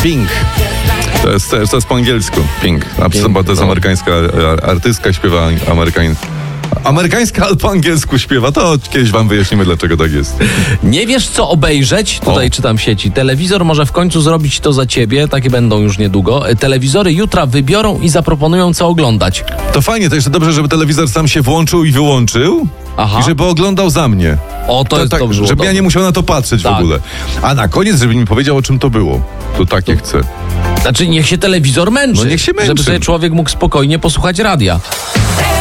Pink. To jest po angielsku. Pink. Bo to jest amerykańska artystka, śpiewa amerykańska, ale po angielsku śpiewa. To kiedyś wam wyjaśnimy, dlaczego tak jest. Nie wiesz, co obejrzeć? Tutaj czytam w sieci. Telewizor może w końcu zrobić to za ciebie. Takie będą już niedługo. Telewizory jutra wybiorą i zaproponują, co oglądać. To fajnie, to jeszcze dobrze, żeby telewizor sam się włączył i wyłączył. Aha. I żeby oglądał za mnie. O, to jest tak, dobrze. żeby ja nie musiał na to patrzeć w ogóle. A na koniec, żeby mi powiedział, o czym to było. To takie chcę. Znaczy, niech się telewizor męczy. No niech się męczy. Żeby sobie człowiek mógł spokojnie posłuchać radia.